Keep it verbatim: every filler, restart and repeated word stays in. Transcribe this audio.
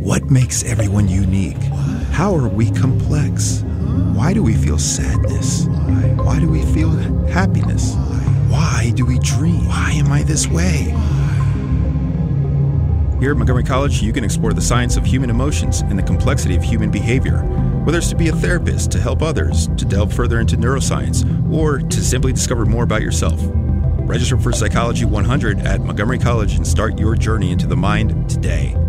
What makes everyone unique? How are we complex? Why do we feel sadness? Why do we feel happiness? Why do we dream? Why am I this way? Here at Montgomery College, you can explore the science of human emotions and the complexity of human behavior. Whether it's to be a therapist, to help others, to delve further into neuroscience, or to simply discover more about yourself. Register for Psychology one hundred at Montgomery College and start your journey into the mind today.